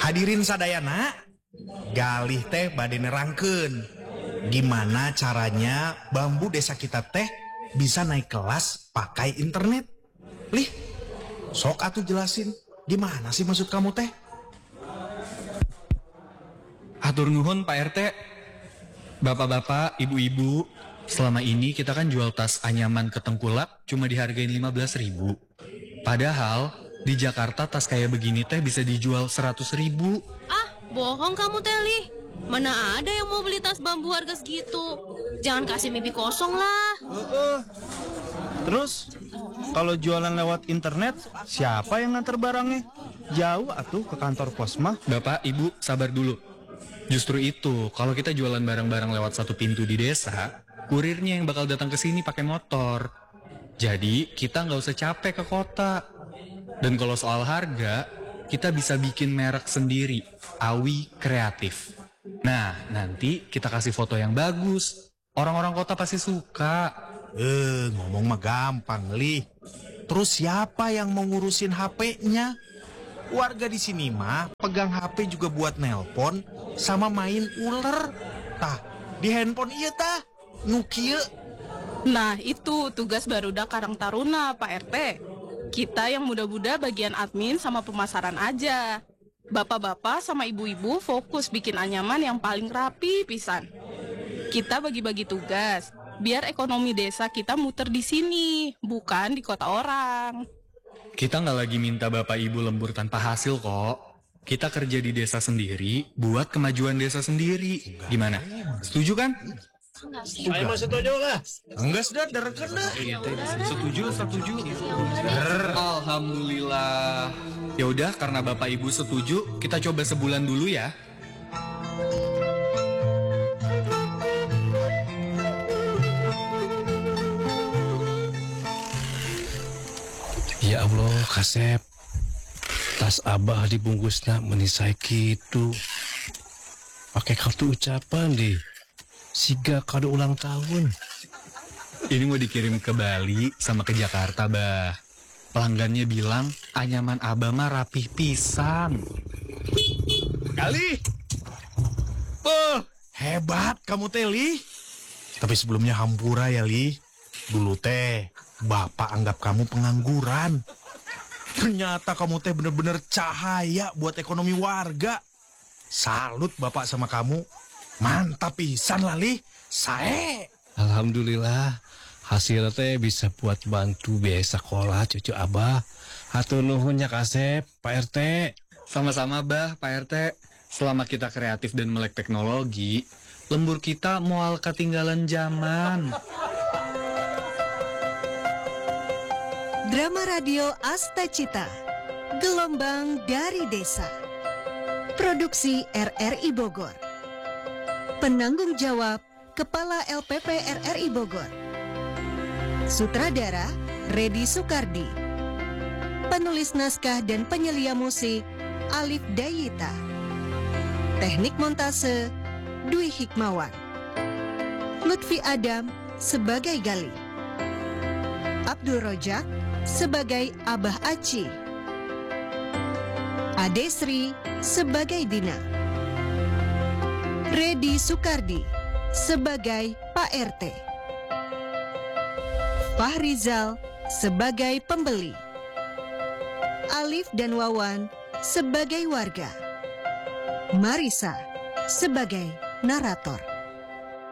Hadirin sadayana, galih teh bade nerangkeun gimana caranya bambu desa kita teh bisa naik kelas pakai internet. Lih, sok atuh jelasin, gimana sih maksud kamu teh? Hatur nuhun Pak RT. Bapak-bapak, ibu-ibu, selama ini kita kan jual tas anyaman ke Tengkulak cuma dihargain 15.000. Padahal di Jakarta tas kayak begini teh bisa dijual 100.000. Ah, bohong kamu Teli. Mana ada yang mau beli tas bambu harga segitu? Jangan kasih mimpi kosong lah. Terus kalau jualan lewat internet, siapa yang nganter barangnya? Jauh atuh ke kantor pos mah. Bapak, ibu, sabar dulu. Justru itu, kalau kita jualan barang-barang lewat satu pintu di desa, kurirnya yang bakal datang ke sini pakai motor. Jadi, kita nggak usah capek ke kota. Dan kalau soal harga, kita bisa bikin merek sendiri, Awi Kreatif. Nah, nanti kita kasih foto yang bagus. Orang-orang kota pasti suka. Ngomong mah gampang, Lih. Terus siapa yang mau ngurusin HP-nya? Warga di sini mah pegang HP juga buat nelpon sama main uler. Tah, di handphone iya tah, nu kieu. Nah, itu tugas Barudak Karang Taruna, Pak RT. Kita yang muda-muda bagian admin sama pemasaran aja. Bapak-bapak sama ibu-ibu fokus bikin anyaman yang paling rapi pisan. Kita bagi-bagi tugas, biar ekonomi desa kita muter di sini, bukan di kota orang. Kita nggak lagi minta Bapak Ibu lembur tanpa hasil kok. Kita kerja di desa sendiri, buat kemajuan desa sendiri. Gimana? Setuju kan? Saya mah setuju lah. Enggak sudah dereken dah. Setuju. Alhamdulillah. Ya udah, karena Bapak Ibu setuju, kita coba sebulan dulu ya. Ya Allah, Kasep. Tas Abah dibungkusna menisai gitu. Pakai kartu ucapan di. Siga kado ulang tahun. Ini mau dikirim ke Bali sama ke Jakarta, Bah. Pelanggannya bilang anyaman Abah mah rapih pisan. Kali. Hebat kamu teh, Lih. Tapi sebelumnya hampura ya, Lih. Dulu teh Bapak anggap kamu pengangguran. Ternyata kamu teh bener-bener cahaya buat ekonomi warga. Salut Bapak sama kamu. Mantap pisan lah, Lih. Sae. Alhamdulillah, hasilnya teh bisa buat bantu biaya sekolah cucu Abah. Hatur nuhun ya Kasep, Pak RT. Sama-sama, Bah, Pak RT. Selama kita kreatif dan melek teknologi, lembur kita moal ketinggalan zaman. Drama Radio Astacita, Gelombang dari Desa. Produksi RRI Bogor. Penanggung jawab Kepala LPP RRI Bogor. Sutradara Redi Sukardi. Penulis naskah dan penyelia musik Alif Dayita. Teknik montase Dwi Hikmawan. Lutfi Adam sebagai Gali. Abdul Rojak sebagai Abah Aci. Ade Sri sebagai Dina. Redi Sukardi sebagai Pak RT. Fahrizal sebagai pembeli. Alif dan Wawan sebagai warga. Marisa sebagai narator.